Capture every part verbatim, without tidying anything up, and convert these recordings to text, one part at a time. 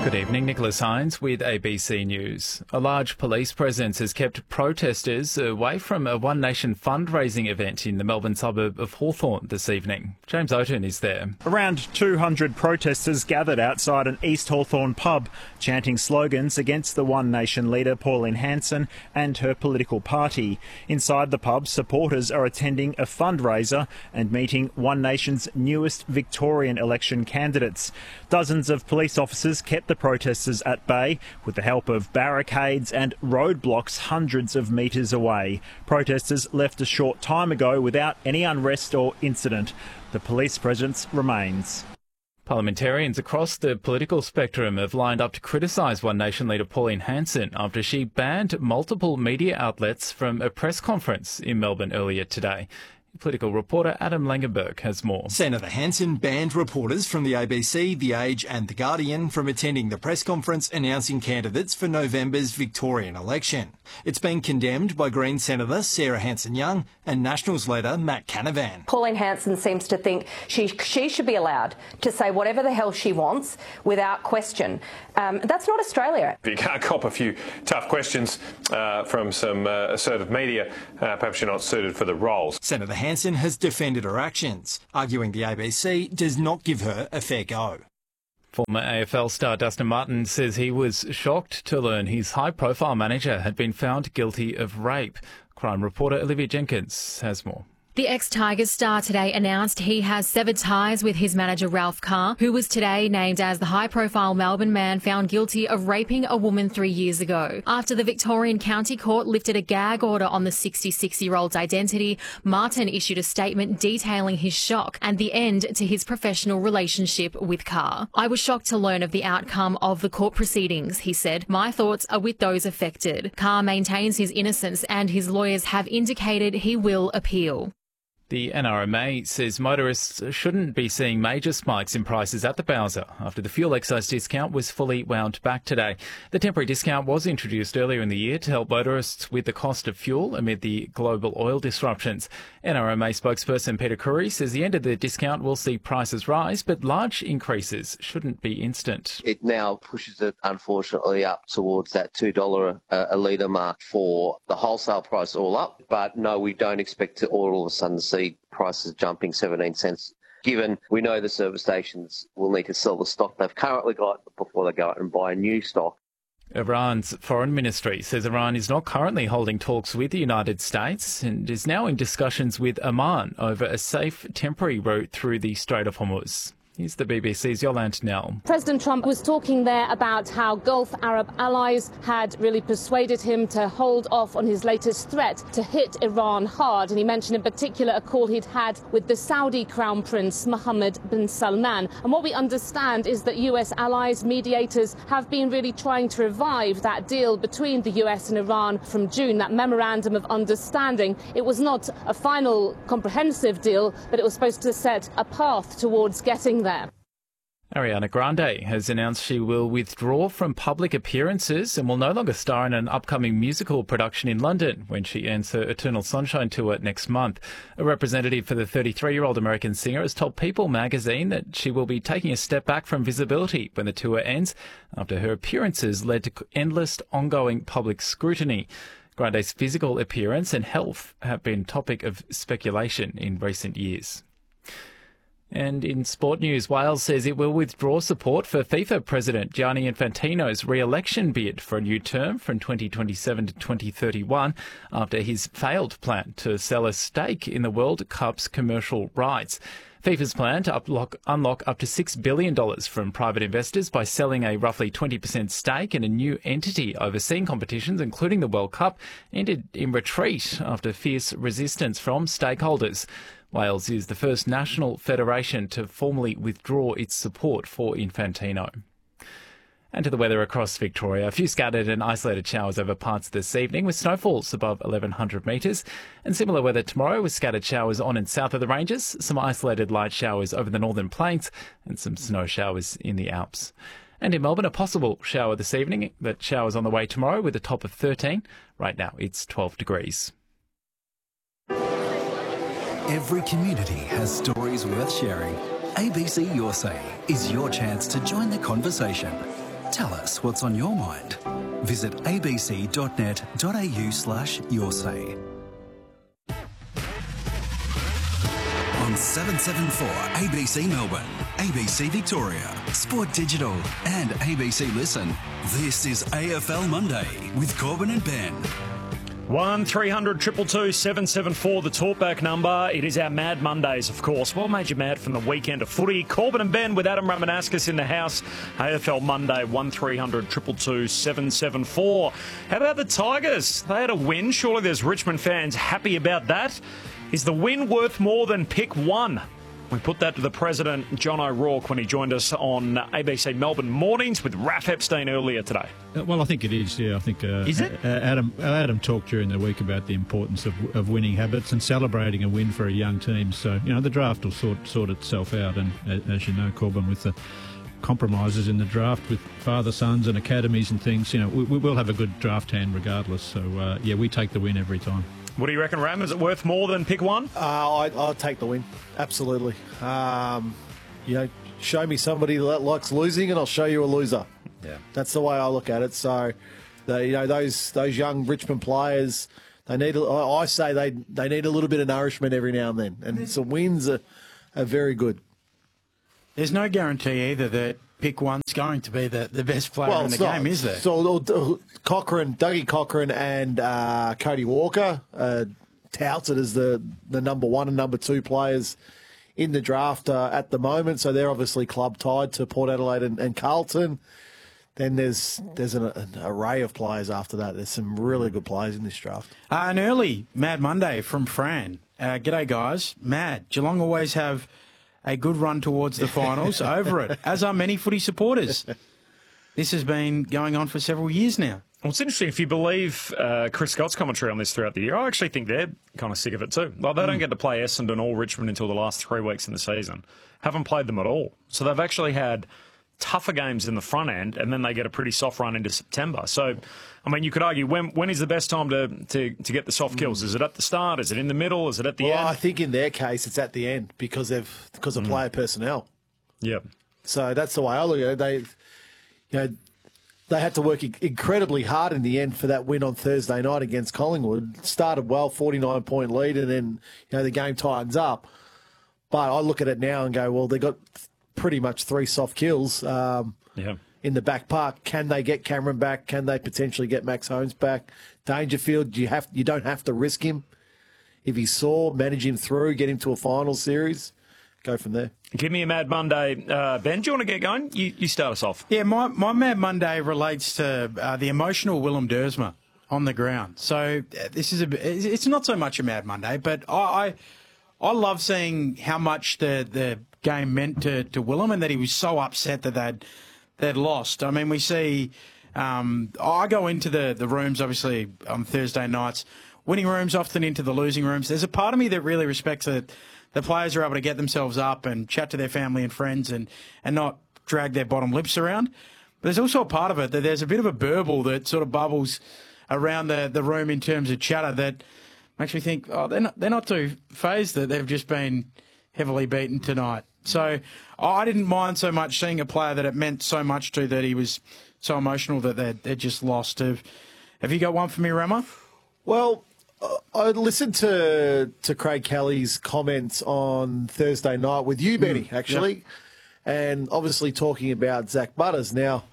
Good evening, Nicholas Hines with A B C News. A large police presence has kept protesters away from a One Nation fundraising event in the Melbourne suburb of Hawthorn this evening. James Oaten is there. Around two hundred protesters gathered outside an East Hawthorn pub, chanting slogans against the One Nation leader Pauline Hanson and her political party. Inside the pub, supporters are attending a fundraiser and meeting One Nation's newest Victorian election candidates. Dozens of police officers kept the protesters at bay with the help of barricades and roadblocks hundreds of metres away. Protesters left a short time ago without any unrest or incident. The police presence remains. Parliamentarians across the political spectrum have lined up to criticise One Nation leader Pauline Hanson after she banned multiple media outlets from a press conference in Melbourne earlier today. Political reporter Adam Langenberg has more. Senator Hanson banned reporters from the A B C, The Age and The Guardian from attending the press conference announcing candidates for November's Victorian election. It's been condemned by Green Senator Sarah Hanson-Young and Nationals leader Matt Canavan. Pauline Hanson seems to think she, she should be allowed to say whatever the hell she wants without question. Um, that's not Australia. If you can't cop a few tough questions uh, from some uh, assertive media, uh, perhaps you're not suited for the roles. Senator Hanson has defended her actions, arguing the A B C does not give her a fair go. Former A F L star Dustin Martin says he was shocked to learn his high-profile manager had been found guilty of rape. Crime reporter Olivia Jenkins has more. The ex-Tigers star today announced he has severed ties with his manager Ralph Carr, who was today named as the high-profile Melbourne man found guilty of raping a woman three years ago. After the Victorian County Court lifted a gag order on the sixty-six-year-old's identity, Martin issued a statement detailing his shock and the end to his professional relationship with Carr. "I was shocked to learn of the outcome of the court proceedings," he said. "My thoughts are with those affected." Carr maintains his innocence and his lawyers have indicated he will appeal. The N R M A says motorists shouldn't be seeing major spikes in prices at the Bowser after the fuel excise discount was fully wound back today. The temporary discount was introduced earlier in the year to help motorists with the cost of fuel amid the global oil disruptions. N R M A spokesperson Peter Curry says the end of the discount will see prices rise, but large increases shouldn't be instant. It now pushes it, unfortunately, up towards that two dollars a, a litre mark for the wholesale price all up. But no, we don't expect to all of a sudden see prices jumping seventeen cents, given we know the service stations will need to sell the stock they've currently got before they go out and buy new stock. Iran's foreign ministry says Iran is not currently holding talks with the United States and is now in discussions with Oman over a safe temporary route through the Strait of Hormuz. Here's the B B C's Yolande Nell. President Trump was talking there about how Gulf Arab allies had really persuaded him to hold off on his latest threat to hit Iran hard. And he mentioned in particular a call he'd had with the Saudi Crown Prince Mohammed bin Salman. And what we understand is that U S allies, mediators, have been really trying to revive that deal between the U S and Iran from June, that memorandum of understanding. It was not a final comprehensive deal, but it was supposed to set a path towards getting there. Ariana Grande has announced she will withdraw from public appearances and will no longer star in an upcoming musical production in London when she ends her Eternal Sunshine tour next month. A representative for the thirty-three-year-old American singer has told People magazine that she will be taking a step back from visibility when the tour ends after her appearances led to endless ongoing public scrutiny. Grande's physical appearance and health have been topic of speculation in recent years. And in sport news, Wales says it will withdraw support for FIFA President Gianni Infantino's re-election bid for a new term from twenty twenty-seven to twenty thirty-one after his failed plan to sell a stake in the World Cup's commercial rights. FIFA's plan to unlock, unlock up to six billion dollars from private investors by selling a roughly twenty percent stake in a new entity overseeing competitions, including the World Cup, ended in retreat after fierce resistance from stakeholders. Wales is the first national federation to formally withdraw its support for Infantino. And to the weather across Victoria. A few scattered and isolated showers over parts this evening with snowfalls above eleven hundred metres. And similar weather tomorrow with scattered showers on and south of the ranges, some isolated light showers over the northern plains and some snow showers in the Alps. And in Melbourne, a possible shower this evening, but showers on the way tomorrow with a top of thirteen. Right now it's twelve degrees. Every community has stories worth sharing. A B C Your Say is your chance to join the conversation. Tell us what's on your mind. Visit abc.net.au slash your say. On seven seventy-four A B C Melbourne, A B C Victoria, Sport Digital and A B C Listen. This is A F L Monday with Corbin and Ben. one three hundred two two two seven seven four, the talkback number. It is our Mad Mondays, of course. What made you mad from the weekend of footy? Corbin and Ben with Adam Ramanauskas in the house. A F L Monday, one three hundred two two two seven seven four. How about the Tigers? They had a win. Surely there's Richmond fans happy about that. Is the win worth more than pick one? We put that to the President, John O'Rourke, when he joined us on A B C Melbourne Mornings with Raph Epstein earlier today. Well, I think it is, yeah. I think uh, is it? Uh, Adam Adam talked during the week about the importance of, of winning habits and celebrating a win for a young team. So, you know, the draft will sort, sort itself out. And as you know, Corbin, with the compromises in the draft with father-sons and academies and things, you know, we, we will have a good draft hand regardless. So, uh, yeah, we take the win every time. What do you reckon, Ram? Is it worth more than pick one? Uh, I, I'll take the win. Absolutely. Um, you know, show me somebody that likes losing, and I'll show you a loser. Yeah, that's the way I look at it. So, the, you know, those those young Richmond players, they need. A, I say they they need a little bit of nourishment every now and then, and some wins are, are very good. There's no guarantee either that pick one's going to be the, the best player well, in the not. game, is there? So uh, Cochrane, Dougie Cochrane and uh, Cody Walker uh, touted as the, the number one and number two players in the draft uh, at the moment. So they're obviously club tied to Port Adelaide and, and Carlton. Then there's there's an, an array of players after that. There's some really good players in this draft. Uh, an early Mad Monday from Fran. Uh, g'day, guys. Mad. Geelong always have a good run towards the finals. Over it, as are many footy supporters. This has been going on for several years now. Well, it's interesting, if you believe uh, Chris Scott's commentary on this throughout the year, I actually think they're kind of sick of it too. Like, they mm. don't get to play Essendon or Richmond until the last three weeks in the season. Haven't played them at all. So they've actually had tougher games in the front end, and then they get a pretty soft run into September. So, I mean, you could argue, when when is the best time to, to, to get the soft kills? Is it at the start? Is it in the middle? Is it at the well, end? I think in their case, it's at the end because they've because of mm. player personnel. Yeah. So that's the way I look at it. They, you know, they had to work incredibly hard in the end for that win on Thursday night against Collingwood. Started well, forty-nine point lead, and then, you know, the game tightens up. But I look at it now and go, well, they got pretty much three soft kills um, yeah. in the back park. Can they get Cameron back? Can they potentially get Max Holmes back? Dangerfield, you have you don't have to risk him. If he's sore, manage him through, get him to a final series, go from there. Give me a Mad Monday. Uh, Ben, do you want to get going? You, you start us off. Yeah, my, my Mad Monday relates to uh, the emotional Willem Dersma on the ground. So uh, this is a it's not so much a Mad Monday, but I I, I love seeing how much the the game meant to, to Willem, and that he was so upset that they'd they'd lost. I mean, we see. Um, I go into the the rooms obviously on Thursday nights, winning rooms, often into the losing rooms. There's a part of me that really respects that the players are able to get themselves up and chat to their family and friends and and not drag their bottom lips around. But there's also a part of it that there's a bit of a burble that sort of bubbles around the the room in terms of chatter that makes me think, oh, they're not they're not too fazed that they've just been heavily beaten tonight. So I didn't mind so much seeing a player that it meant so much to, that he was so emotional that they'd, they'd just lost. Have, have you got one for me, Rama? Well, I listened to to Craig Kelly's comments on Thursday night with you, Benny, mm, actually, yep. and obviously talking about Zach Butters. Now,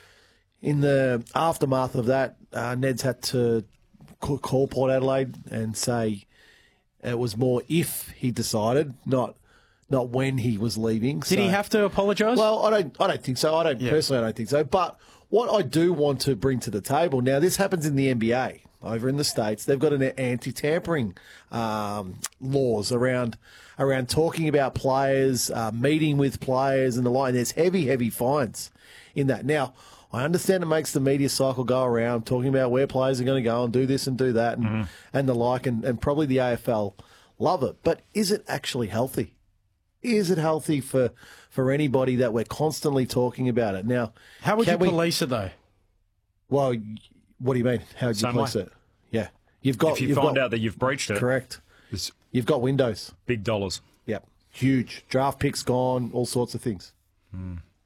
in the aftermath of that, uh, Ned's had to call Port Adelaide and say it was more if he decided, not not when he was leaving. Did so, he have to apologise? Well, I don't. I don't think so. I don't yeah. personally. I don't think so. But what I do want to bring to the table now, this happens in the N B A over in the States. They've got an anti-tampering um, laws around around talking about players, uh, meeting with players, and the like. And there's heavy, heavy fines in that. Now, I understand it makes the media cycle go around talking about where players are going to go and do this and do that and, mm-hmm. and the like, and, and probably the A F L love it. But is it actually healthy? Is it healthy for, for anybody that we're constantly talking about it? Now, how would you we, police it, though? Well, what do you mean? How would you Same police way. it? Yeah. You've got, if you you've find got, out that you've breached it. Correct. You've got windows. Big dollars. Yep. Huge. Draft picks gone, all sorts of things. Mm.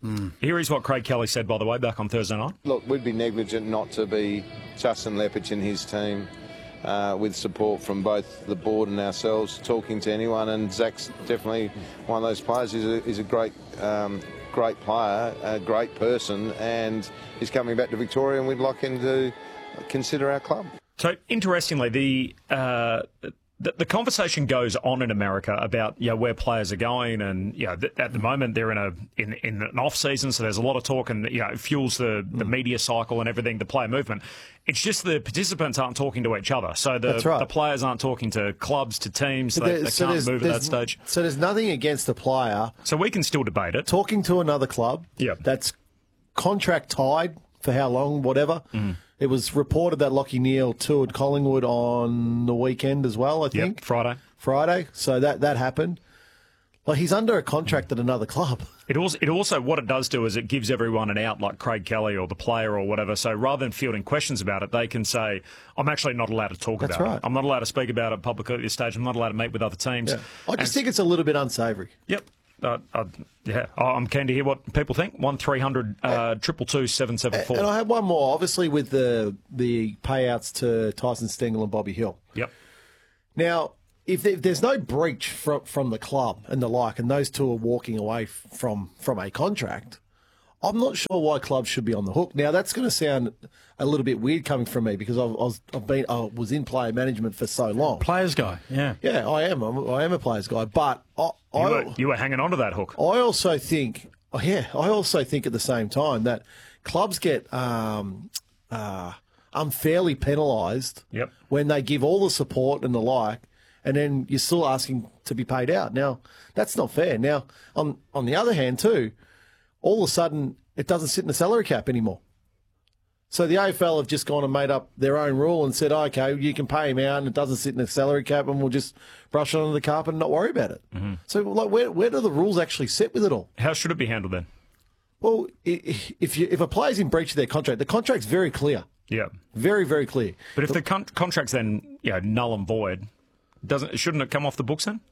Mm. Here is what Craig Kelly said, by the way, back on Thursday night. Look, we'd be negligent not to be Justin Leppich and his team uh, with support from both the board and ourselves, talking to anyone. And Zach's definitely one of those players. He's a, he's a great, um, great player, a great person, and he's coming back to Victoria, and we'd like him to consider our club. So, interestingly, the... Uh, The, the conversation goes on in America about you know, where players are going, and you know, th- at the moment they're in a in, in an off season, so there's a lot of talk, and you know, it fuels the, the media cycle and everything, the player movement. It's just the participants aren't talking to each other, so the, That's right. the players aren't talking to clubs, to teams. They, they so can't move at that stage. So there's nothing against the player. So we can still debate it. Talking to another club. Yeah. That's contract tied for how long, whatever. Mm. It was reported that Lachie Neale toured Collingwood on the weekend as well, I think. Yep, Friday. Friday. So that, that happened. Like, he's under a contract at another club. It also, it also, what it does do is it gives everyone an out, like Craig Kelly or the player or whatever. So rather than fielding questions about it, they can say, I'm actually not allowed to talk That's about right. it. I'm not allowed to speak about it publicly at this stage. I'm not allowed to meet with other teams. Yeah. I just And- think it's a little bit unsavoury. Yep. Uh, uh, yeah, I'm keen to hear what people think. One three hundred uh, triple two seven seven four. And I have one more, obviously, with the the payouts to Tyson Stengel and Bobby Hill. Yep. Now, if, there, if there's no breach from from the club and the like, and those two are walking away from from a contract, I'm not sure why clubs should be on the hook. Now, that's going to sound a little bit weird coming from me because I've, I was I've been I was in player management for so long. Players guy, yeah, yeah, I am. I'm, I am a players guy, but I, You I, were, you were hanging on to that hook. I also think, oh, yeah, I also think at the same time that clubs get um, uh, unfairly penalised Yep. when they give all the support and the like, and then you're still asking to be paid out. Now, that's not fair. Now, on on the other hand, too, all of a sudden it doesn't sit in the salary cap anymore. So the A F L have just gone and made up their own rule and said, okay, you can pay him out and it doesn't sit in the salary cap and we'll just brush it under the carpet and not worry about it. Mm-hmm. So like, where, where do the rules actually sit with it all? How should it be handled then? Well, i- if you, if a player's in breach of their contract, the contract's very clear. Yeah. Very, very clear. But if the con- contract's then you know, null and void, doesn't shouldn't it come off the books then?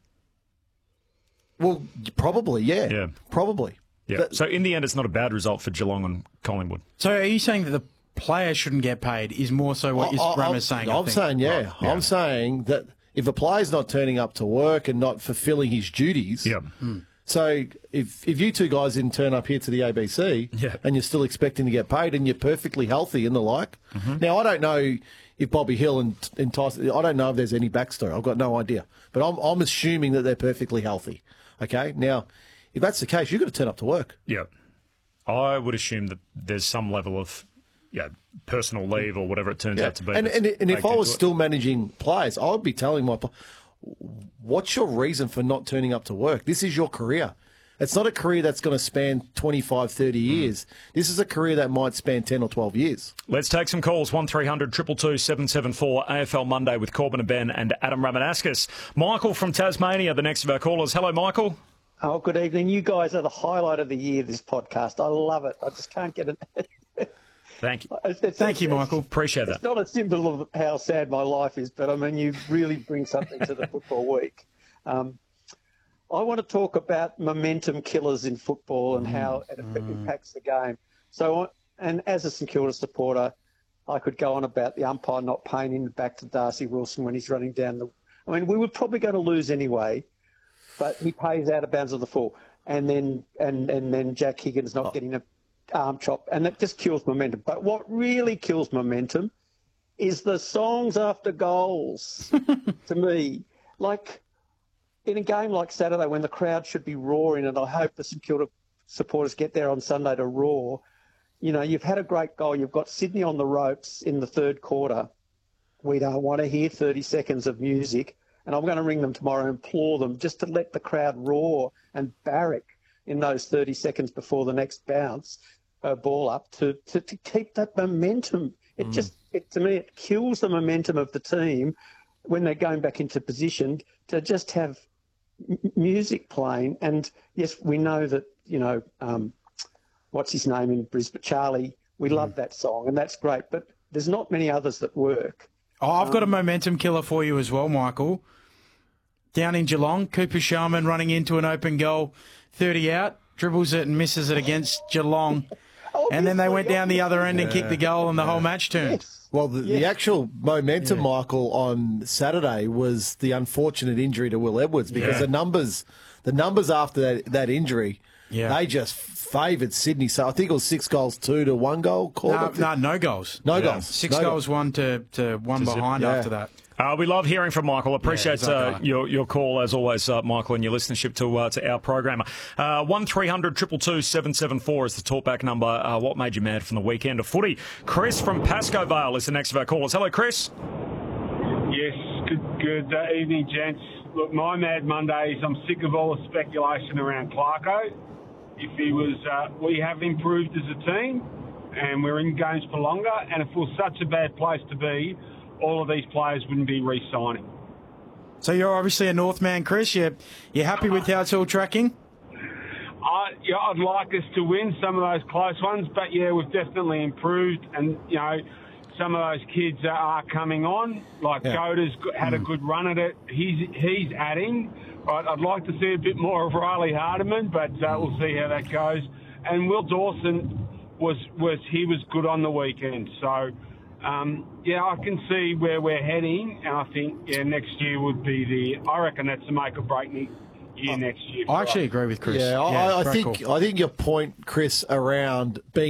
Well, probably, yeah. Yeah. Probably. Yeah. But- so in the end, it's not a bad result for Geelong and Collingwood. So are you saying that the player shouldn't get paid is more so what I- I- Isram I'm- is saying? I I'm think? saying, yeah. Right, yeah. I'm saying that if a player's not turning up to work and not fulfilling his duties, Yeah. so if if you two guys didn't turn up here to the A B C Yeah. and you're still expecting to get paid and you're perfectly healthy and the like, Mm-hmm. now I don't know if Bobby Hill and, and Tyson, I don't know if there's any backstory. I've got no idea, but I'm I'm assuming that they're perfectly healthy. Okay, now if that's the case, you've got to turn up to work. Yeah. I would assume that there's some level of yeah, personal leave or whatever it turns out to be. And, that's and, and if baked I was into it. still managing players, I would be telling my pl- what's your reason for not turning up to work? This is your career. It's not a career that's going to span twenty-five, thirty years. This is a career that might span ten or twelve years. Let's take some calls. one three hundred two two two seven seven four A F L Monday with Corbin and Ben and Adam Ramanauskas. Michael from Tasmania, the next of our callers. Hello, Michael. Oh, good evening. You guys are the highlight of the year, this podcast. I love it. I just can't get it. Thank you. It's, it's, Thank you, it's- Michael. Appreciate that. It's not a symbol of how sad my life is, but I mean, you really bring something to the football week. Um, I want to talk about momentum killers in football and how it impacts the game. So, and as a St Kilda supporter, I could go on about the umpire not paying him back to Darcy Wilson when he's running down the. I mean, we were probably going to lose anyway, but he pays out of bounds of the full, and then and and then Jack Higgins not getting a arm chop, and that just kills momentum. But what really kills momentum is the songs after goals. To me, like in a game like Saturday when the crowd should be roaring, and I hope the St Kilda supporters get there on Sunday to roar. You know, you've had a great goal. You've got Sydney on the ropes in the third quarter. We don't want to hear thirty seconds of music. And I'm going to ring them tomorrow and implore them just to let the crowd roar and barrack in those thirty seconds before the next bounce uh, ball up to, to, to keep that momentum. It mm. just, it, to me, it kills the momentum of the team when they're going back into position to just have m- music playing. And yes, we know that, you know, um, what's his name in Brisbane, Charlie, we mm. love that song and that's great, but there's not many others that work. Oh, I've got a momentum killer for you as well, Michael. Down in Geelong, Cooper Sharman running into an open goal, thirty out, dribbles it and misses it against Geelong. And then they went down the other end and kicked the goal and the whole match turned. Well, the, the actual momentum, yeah. Michael, on Saturday was the unfortunate injury to Will Edwards because yeah. the numbers, the numbers after that, that injury, yeah. they just favoured Sydney. So I think it was six goals, two to one goal. No, no, no goals. No yeah. goals. Six no goals, goals. one to, to one to behind yeah. after that. Uh, we love hearing from Michael. Appreciate yeah, uh, your your call as always, uh, Michael, and your listenership to uh, to our program. Uh, one three hundred two two two seven seven four is the talkback number. Uh, what made you mad from the weekend of footy? Chris from Pascoe Vale is the next of our callers. Hello, Chris. Yes, good good uh, evening, gents. Look, my Mad Monday is I'm sick of all the speculation around Clarko. If he was, uh, we have improved as a team, and we're in games for longer. And if it was such a bad place to be, all of these players wouldn't be re-signing. So you're obviously a North man, Chris. You're, you're happy with how it's all tracking? I, yeah, I'd like us to win some of those close ones, but yeah, we've definitely improved. And, you know, some of those kids are coming on. Like yeah. Joda's had mm. a good run at it. He's he's adding. Right, I'd like to see a bit more of Riley Hardiman, but uh, we'll see how that goes. And Will Dawson was, was he was good on the weekend. So, Um, yeah, I can see where we're heading, and I think yeah, next year would be the. I reckon that's a make or break year next year. I actually us. agree with Chris. Yeah, yeah I, I think cool. I think your point, Chris, around being